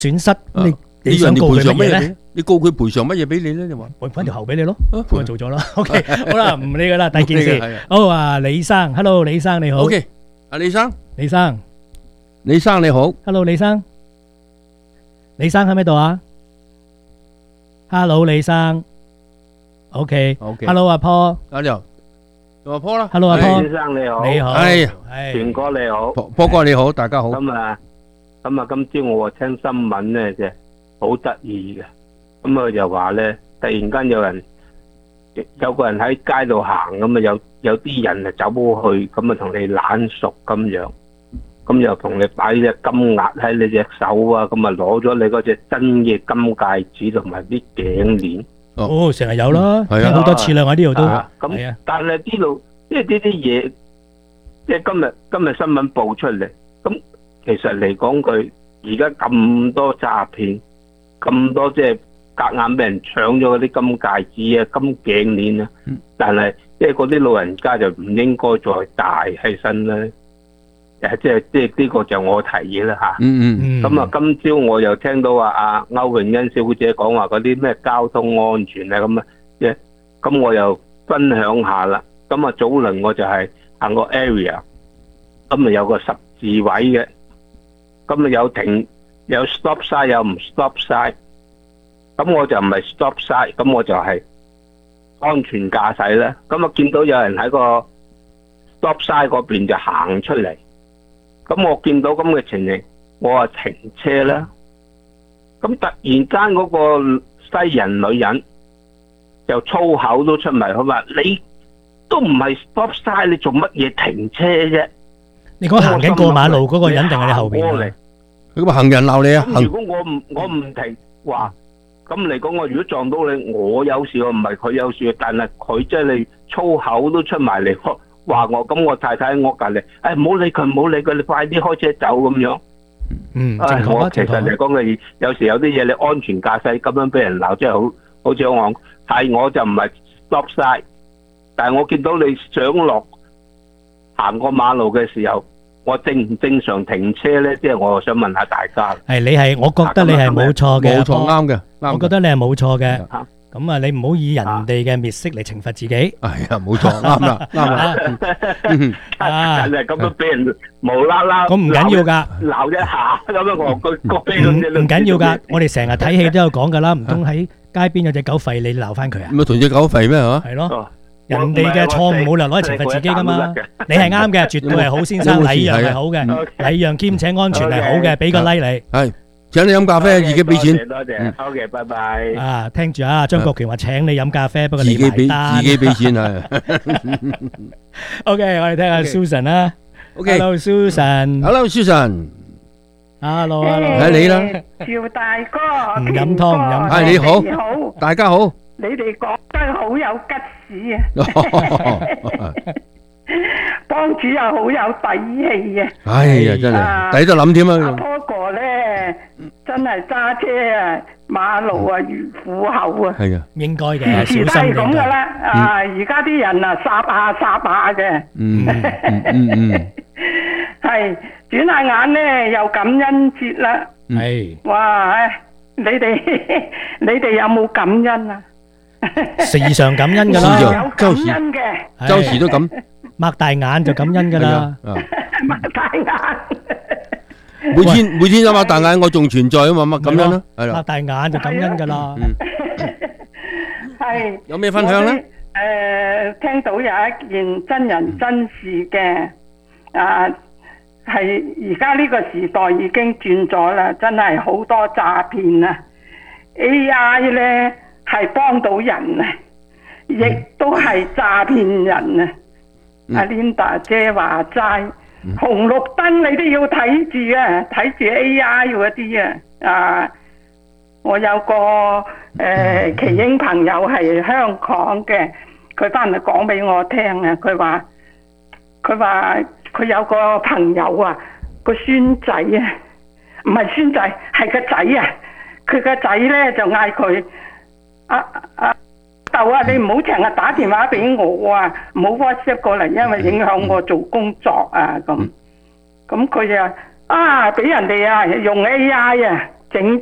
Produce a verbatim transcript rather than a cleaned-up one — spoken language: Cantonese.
損失，你你想告佢乜嘢咧？你告佢賠償乜嘢俾你咧？你話我揾條喉俾你咯，我做咗啦。OK，好啦，唔理噶啦，第二件事。好啊，李生 ，Hello， 李生你好。 OK， 阿李生， 李生， 李生你好。 Hello， 李生，李生喺咪度啊 ？Hello， 李生。OK，Hello， 阿坡。 阿劉，阿坡啦。 Hello， 阿坡。 先生你好。 你好。 係。 全哥你好。 坡哥你好，大家好。 咁啊，咁啊，今朝我聽新聞咧就好得意嘅。咁啊就話咧，突然間有人有個人喺街度行，咁啊有有啲人啊走去，咁啊同你懶熟咁樣，咁又同你擺隻金額喺你隻手啊，咁啊攞咗你嗰隻真嘅金戒指同埋啲頸鏈。 哦，成日有啦，聽好多次啦，我呢度都係啊。但係呢度即係呢啲嘢，即係今日今日新聞報出嚟，咁其實嚟講佢而家咁多詐騙，咁多即係夾硬俾人搶咗嗰啲金戒指啊、金頸鏈啊，但係即係嗰啲老人家就唔應該再戴喺身啦。誒，即係即係呢個就我提議啦嚇。 嗯嗯。 咁啊，今朝我又聽到話阿歐永欣小姐講話嗰啲咩交通安全啊咁啊，即係咁我又分享下啦。咁啊，早輪我就係行個 area，咁啊有個十字位嘅，咁啊有停有 stop sign 有唔 stop sign，咁我就唔係 stop sign，咁我就係安全駕駛啦。咁啊見到有人喺個 stop sign 嗰邊就行出嚟。咁我見到咁嘅情形，我話停車啦。咁突然間嗰個西人女人就粗口都出埋，佢話你都唔係 stop sign，你做乜嘢停車啫？ 你講行緊過馬路嗰個人定係你後邊啊？ 佢話行人鬧你啊！ 咁如果我唔我唔停，話咁嚟講，我如果撞到你，我有事，我唔係佢有事，但係佢即係你粗口都出埋嚟。話我咁，我太太喺我隔籬，誒唔好理佢，唔好理佢，你快啲開車走咁樣。 嗯， 正確啊，其實嚟講嘅，有時有啲嘢你安全駕駛咁樣俾人鬧，即係好好似我係我就唔係 stop sign，但係我見到你上落行過馬路嘅時候，我正唔正常停車咧？即係我想問下大家。 係你係，我覺得你係冇錯嘅， 冇錯啱嘅， 我覺得你係冇錯嘅。咁啊，你唔好以人哋嘅滅色嚟懲罰自己。係啊，冇錯，啱啦，啱啦。 啊，就係咁樣俾人無啦啦， 咁唔緊要噶， 鬧一下咁樣我個個飛咁啫。 唔緊要噶，我哋成日睇戲都有講噶啦，唔通喺街邊有隻狗吠你鬧翻佢啊？ 咁啊，同隻狗吠咩係嘛？ 係咯，人哋嘅錯誤冇理由攞嚟懲罰自己噶嘛。你係啱嘅，絕對係好先生，禮讓係好嘅，禮讓兼且安全係好嘅，俾個 like 你。 係。請你飲咖啡，自己俾錢。 多謝，好嘅，拜拜。 啊，聽住啊，張國權話請你飲咖啡，不過你埋單。 自己俾錢係。 OK，我哋聽下 Susan 啦。OK，Hello Susan。 Hello Susan。 Hello，Hello。 係你啦。 趙大哥。 唔飲湯，唔飲湯。 係你好。大家好。 你哋講得好有吉事啊！幫主又好有底氣啊！ 哎呀，真係抵得諗添啊！ 阿波哥咧，真係揸車啊，馬路啊如虎口啊！ 係啊， 應該嘅， 時時都係咁噶啦。啊，而家啲人啊，霎下霎下嘅。 嗯嗯嗯。 係轉下眼咧，又感恩節啦。 係。 哇！你哋你哋有冇感恩啊？ 時常感恩噶啦， 有感恩嘅， 周時都咁。 擘大眼就感恩噶啦， 擘大眼。 每天每天都擘大眼，我仲存在啊嘛，咁樣咯，係啦。 擘大眼就感恩噶啦。 係。 有咩分享咧？ 誒，聽到有一件真人真事嘅，啊，係而家呢個時代已經轉咗啦，真係好多詐騙啊 ！A I 咧係幫到人啊，亦都係詐騙人啊！阿 Linda 姐話齋，紅綠燈你都要睇住啊，睇住 A I 嗰啲啊！啊，我有個誒奇英朋友係香港嘅，佢翻嚟講俾我聽啊，佢話佢話佢有個朋友啊，個孫仔啊，唔係孫仔係個仔啊，佢個仔咧就嗌佢啊啊！豆啊！你唔好成日打電話俾我啊，唔好 WhatsApp 過嚟，因為影響我做工作啊咁。咁佢就啊俾人哋啊用 A I 啊整